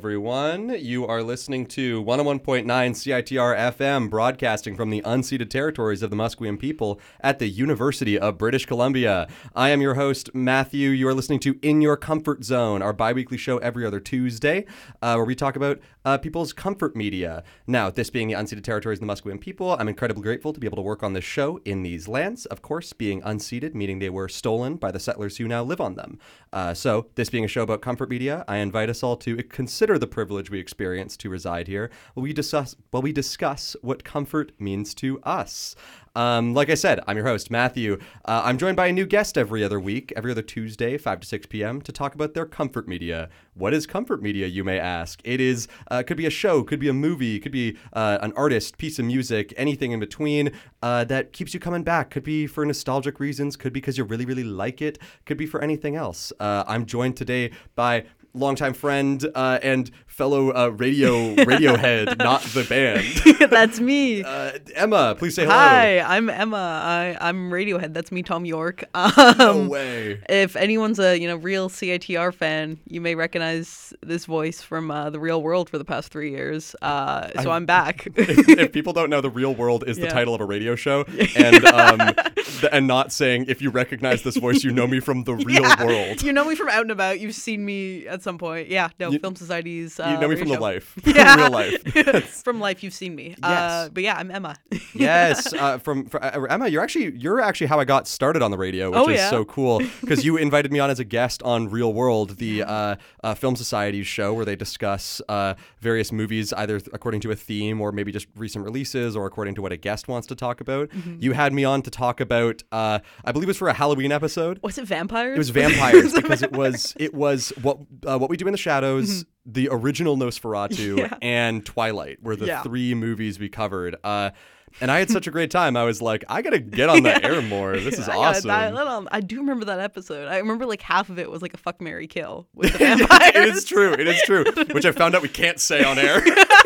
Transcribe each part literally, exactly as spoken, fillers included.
everyone. You are listening to one oh one point nine C I T R F M, broadcasting from the unceded territories of the Musqueam people at the University of British Columbia. I am your host, Matthew. You are listening to In Your Comfort Zone, our bi-weekly show every other Tuesday, uh, where we talk about uh, people's comfort media. Now, this being the unceded territories of the Musqueam people, I'm incredibly grateful to be able to work on this show in these lands. Of course, being unceded, meaning they were stolen by the settlers who now live on them. Uh, so, this being a show about comfort media, I invite us all to consider the privilege we experience to reside here while we discuss, while we discuss what comfort means to us. Um, like I said, I'm your host, Matthew. Uh, I'm joined by a new guest every other week, every other Tuesday, five to six p.m., to talk about their comfort media. What is comfort media, you may ask? It is, uh, could be a show, could be a movie, could be uh, an artist, piece of music, anything in between uh, that keeps you coming back. Could be for nostalgic reasons, could be because you really, really like it, could be for anything else. Uh, I'm joined today by longtime friend uh, and fellow uh, radio Radiohead, not the band. That's me. Uh, Emma, please say hello. Hi, I'm Emma. I, I'm Radiohead. That's me, Tom York. Um, no way. If anyone's a you know real C I T R fan, you may recognize this voice from uh, The Real World for the past three years. Uh, so I, I'm back. if, if people don't know, The Real World is the yeah. title of a radio show, and um, th- and not saying if you recognize this voice, you know me from The Real yeah. World. You know me from out and about. You've seen me at some point. Yeah, no, you, Film Society's. Uh, you know me from show. the life. Yeah. From real life. From life, you've seen me. Yes. Uh, but yeah, I'm Emma. yes. Uh, from, from uh, Emma, you're actually you're actually how I got started on the radio, which oh, is yeah? so cool because you invited me on as a guest on Real World, the uh, uh, Film Society's show where they discuss uh, various movies either th- according to a theme or maybe just recent releases or according to what a guest wants to talk about. Mm-hmm. You had me on to talk about, uh, I believe it was for a Halloween episode. Was it vampires? It was vampires because it was it was what uh, what we do in the shadows. Mm-hmm. The original Nosferatu yeah. and Twilight were the yeah. three movies we covered. Uh, and I had such a great time. I was like, I gotta get on the air more. This is I awesome. That, that, I do remember that episode. I remember like half of it was like a fuck, marry, kill with the vampires. It is true. It is true. Which I found out we can't say on air.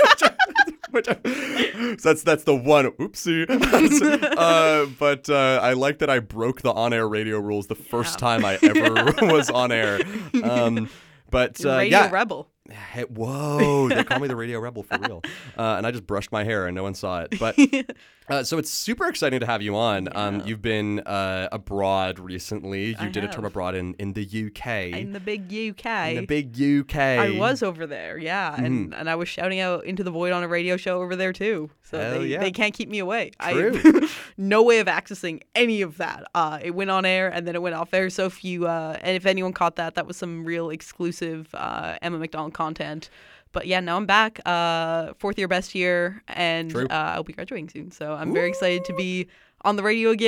Which I, so that's that's the one. Oopsie. uh, but uh, I like that I broke the on-air radio rules the first yeah. time I ever was on air. Um, but uh, Radio yeah. Rebel. Hey, whoa, they call me the Radio Rebel for real. Uh, and I just brushed my hair and no one saw it. But uh, so it's super exciting to have you on. Yeah. Um, you've been uh, abroad recently. You I did have. a term abroad in, in the U K. In the big U K. In the big U K. I was over there, yeah. Mm-hmm. And and I was shouting out into the void on a radio show over there too. So Hell they, yeah. they can't keep me away. True. I no way of accessing any of that. Uh, it went on air and then it went off air. So if you uh, and if anyone caught that, that was some real exclusive uh, Emma McDonald content. But yeah, now I'm back, uh, fourth year, best year, and uh, I'll be graduating soon. So I'm Ooh. very excited to be on the radio again.